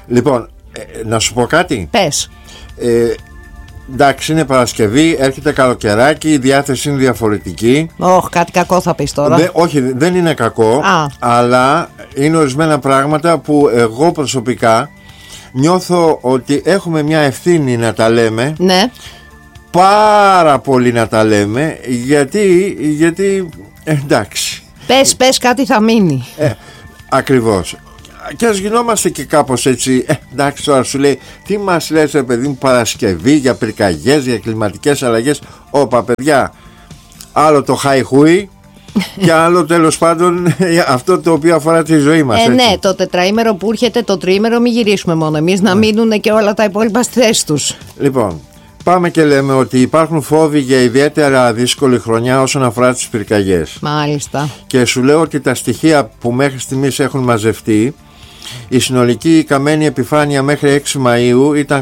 Λοιπόν, να σου πω κάτι. Πες. Εντάξει, είναι Παρασκευή, έρχεται καλοκαιράκι, η διάθεση είναι διαφορετική. Κάτι κακό θα πεις τώρα. Όχι, δεν είναι κακό. Αλλά είναι ορισμένα πράγματα που εγώ προσωπικά νιώθω ότι έχουμε μια ευθύνη να τα λέμε. Ναι. Πάρα πολύ να τα λέμε. Γιατί εντάξει. Πες κάτι θα μείνει. Ακριβώς. Και ας γινόμαστε και κάπως έτσι. Εντάξει, τώρα σου λέει, τι μας λες ρε παιδί μου, Παρασκευή, για πυρκαγιές, για κλιματικές αλλαγές. Όπα παιδιά, άλλο το χαϊχούι και άλλο τέλος πάντων αυτό το οποίο αφορά τη ζωή μας. Ναι, το τετραήμερο που έρχεται, το τριήμερο, μην γυρίσουμε μόνο εμείς, να μείνουν και όλα τα υπόλοιπα στη θέση τους. Λοιπόν, πάμε και λέμε ότι υπάρχουν φόβοι για ιδιαίτερα δύσκολη χρονιά όσον αφορά τις πυρκαγιές. Μάλιστα. Και σου λέω ότι τα στοιχεία που μέχρι στιγμής έχουν μαζευτεί, η συνολική καμένη επιφάνεια μέχρι 6 Μαΐου ήταν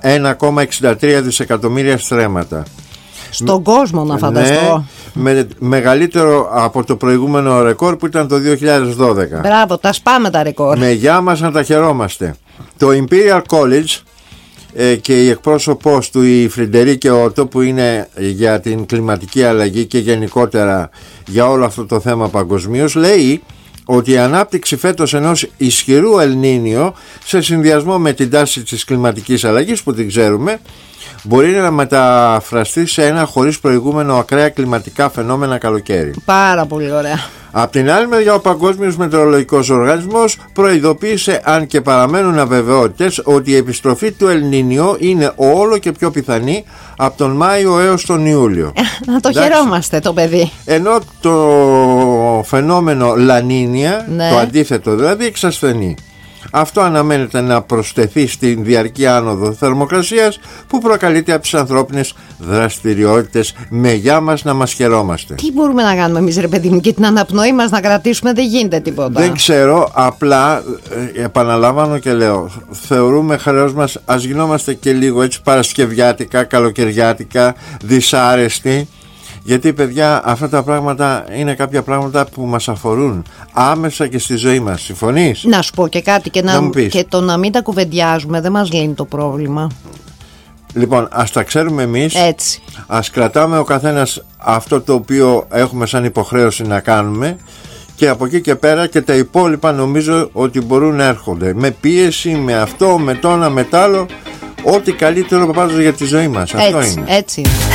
1,63 δισεκατομμύρια στρέμματα. Στον κόσμο να φανταστώ. Ναι, μεγαλύτερο από το προηγούμενο ρεκόρ που ήταν το 2012. Μπράβο, τα σπάμε τα ρεκόρ. Με γεια μας να τα χαιρόμαστε. Το Imperial College και η εκπρόσωπός του, η Φριντερίκε Ότο, που είναι για την κλιματική αλλαγή και γενικότερα για όλο αυτό το θέμα παγκοσμίως, λέει ότι η ανάπτυξη φέτος ενός ισχυρού Ελνίνιο σε συνδυασμό με την τάση της κλιματικής αλλαγής που την ξέρουμε μπορεί να μεταφραστεί σε ένα χωρίς προηγούμενο ακραία κλιματικά φαινόμενα καλοκαίρι. Πάρα πολύ ωραία. Απ' την άλλη μεριά, ο Παγκόσμιος Μετεωρολογικός Οργανισμός προειδοποίησε, αν και παραμένουν αβεβαιότητες, ότι η επιστροφή του Ελνίνιο είναι όλο και πιο πιθανή από τον Μάιο έως τον Ιούλιο. Να το χαιρόμαστε το παιδί. Ενώ το φαινόμενο Λανίνια, ναι, το αντίθετο δηλαδή, εξασθενεί. Αυτό αναμένεται να προσθεθεί στην διαρκή άνοδο θερμοκρασίας που προκαλείται από τις ανθρώπινες δραστηριότητες. Με γεια μας να μας χαιρόμαστε. Τι μπορούμε να κάνουμε εμείς ρε παιδί μου, και την αναπνοή μας να κρατήσουμε δεν γίνεται τίποτα. Δεν ξέρω, απλά επαναλαμβάνω και λέω, θεωρούμε χρέος μας, ας γινόμαστε και λίγο έτσι παρασκευιάτικα, καλοκαιριάτικα, δυσάρεστοι. Γιατί παιδιά, αυτά τα πράγματα είναι κάποια πράγματα που μας αφορούν άμεσα και στη ζωή μας. Συμφωνείς? Να σου πω και κάτι, και το να μην τα κουβεντιάζουμε δεν μας λύνει το πρόβλημα. Λοιπόν, ας τα ξέρουμε εμείς. Έτσι. Ας κρατάμε ο καθένας αυτό το οποίο έχουμε σαν υποχρέωση να κάνουμε. Και από εκεί και πέρα και τα υπόλοιπα νομίζω ότι μπορούν να έρχονται. Με πίεση, με αυτό, με το ένα, με το άλλο. Ό,τι καλύτερο πάντως για τη ζωή μας. Αυτό είναι. Έτσι.